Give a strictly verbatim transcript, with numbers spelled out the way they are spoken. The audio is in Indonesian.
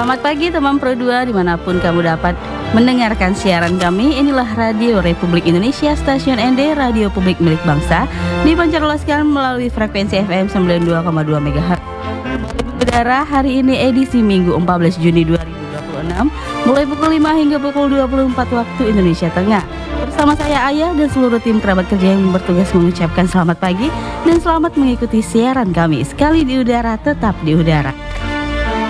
Selamat pagi teman Pro dua dimanapun kamu dapat mendengarkan siaran kami. Inilah Radio Republik Indonesia, stasiun N D, Radio Publik milik bangsa, dipancaroloskan melalui frekuensi F M sembilan puluh dua koma dua megahertz. Udara hari ini edisi Minggu empat belas Juni dua ribu dua puluh enam, mulai pukul lima hingga pukul dua puluh empat waktu Indonesia Tengah. Bersama saya Ayah dan seluruh tim kerabat kerja yang bertugas mengucapkan selamat pagi dan selamat mengikuti siaran kami. Sekali di udara, tetap di udara.